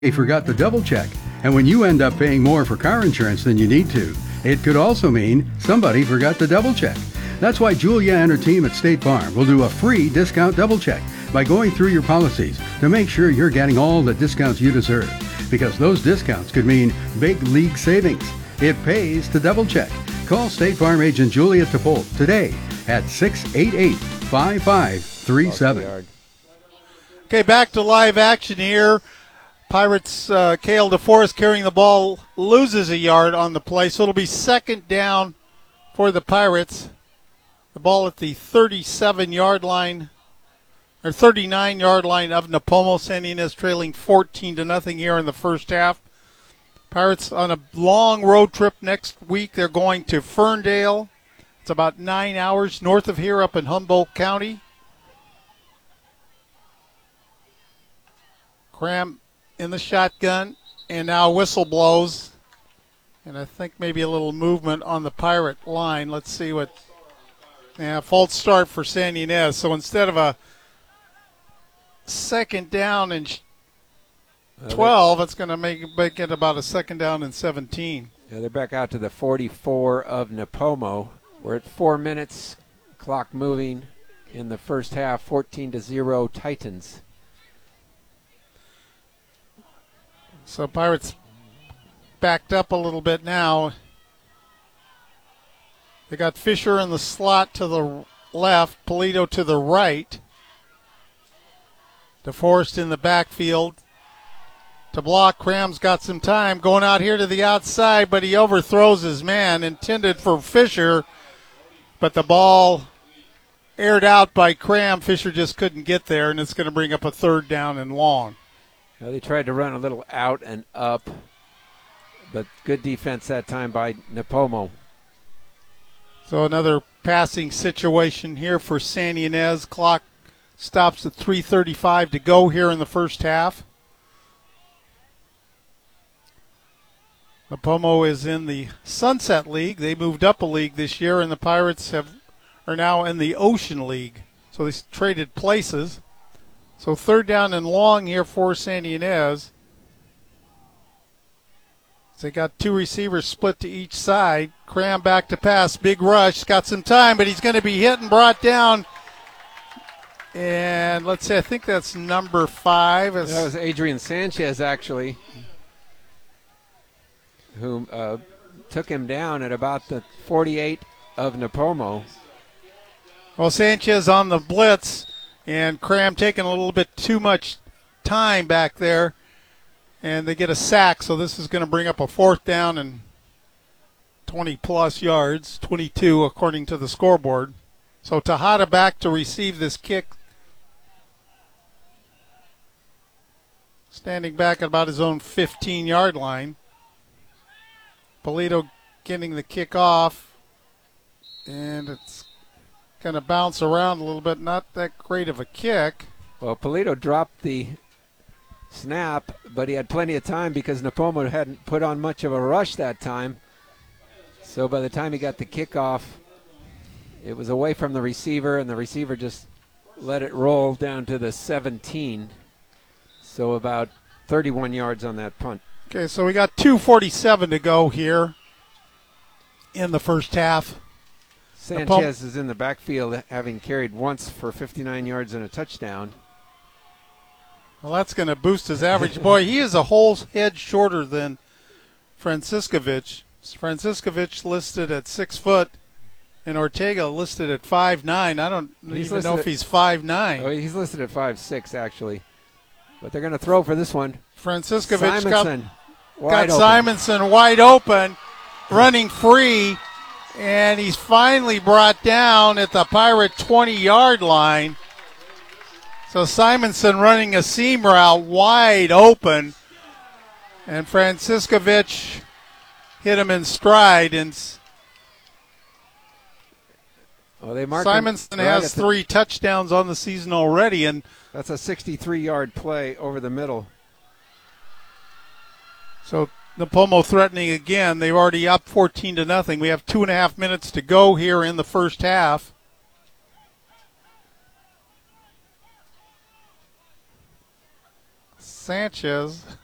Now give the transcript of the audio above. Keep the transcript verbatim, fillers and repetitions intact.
forgot to double check. And when you end up paying more for car insurance than you need to, it could also mean somebody forgot to double check. That's why Julia and her team at State Farm will do a free discount double check by going through your policies to make sure you're getting all the discounts you deserve. Because those discounts could mean big league savings. It pays to double check. Call State Farm agent Julia Topol today at six eight eight, five five three seven. Okay, back to live action here. Pirates, uh, Cale DeForest carrying the ball, loses a yard on the play, so it'll be second down for the Pirates. The ball at the thirty-seven-yard line, or thirty-nine-yard line of Napomo. San Ynez trailing fourteen to nothing here in the first half. Pirates on a long road trip next week. They're going to Ferndale. It's about nine hours north of here up in Humboldt County. Cram in the shotgun, and now whistle blows. And I think maybe a little movement on the Pirate line. Let's see what. Yeah, false start for San Ynez. So instead of a second down and twelve, it's going to make, make it about a second down and seventeen. Yeah, they're back out to the forty-four of Napomo. We're at four minutes, clock moving in the first half, fourteen to zero Titans. So Pirates backed up a little bit now. They got Fisher in the slot to the left, Polito to the right. DeForest in the backfield. To block, Cram's got some time. Going out here to the outside, but he overthrows his man. Intended for Fisher, but the ball aired out by Cram. Fisher just couldn't get there, and it's going to bring up a third down and long. Well, they tried to run a little out and up, but good defense that time by Napomo. So another passing situation here for San Ynez. Clock stops at three thirty-five to go here in the first half. Napomo is in the Sunset League. They moved up a league this year, and the Pirates have are now in the Ocean League. So they traded places. So third down and long here for San Ynez. They got two receivers split to each side. Cram back to pass. Big rush. Got some time, but he's going to be hit and brought down. And let's see, I think that's number five. That was Adrian Sanchez, actually, who uh, took him down at about the forty-eight of Napomo. Well, Sanchez on the blitz. And Cram taking a little bit too much time back there. And they get a sack, so this is going to bring up a fourth down and twenty-plus yards, twenty-two according to the scoreboard. So Tejada back to receive this kick. Standing back at about his own fifteen-yard line. Polito getting the kick off. And it's going to bounce around a little bit. Not that great of a kick. Well, Polito dropped the snap, but he had plenty of time because Napomo hadn't put on much of a rush that time. So by the time he got the kickoff, it was away from the receiver, and the receiver just let it roll down to the seventeen. So about thirty-one yards on that punt. Okay, so we got two forty-seven to go here in the first half. Sanchez is in the backfield, having carried once for fifty-nine yards and a touchdown. Well, that's going to boost his average. Boy, he is a whole head shorter than Franciscovich. Franciscovich listed at six foot, and Ortega listed at five nine. I don't he's even know if at, he's five nine. Oh, he's listed at five six, actually. But they're going to throw for this one. Franciscovich Simonson, got, got Simonson wide open, running free. And he's finally brought down at the Pirate twenty-yard line. So Simonson running a seam route wide open. And Franciscovich hit him in stride. And well, they marked Simonson right has three touchdowns on the season already. And that's a sixty-three-yard play over the middle. So Napomo threatening again. They're already up fourteen to nothing. We have two and a half minutes to go here in the first half. Sanchez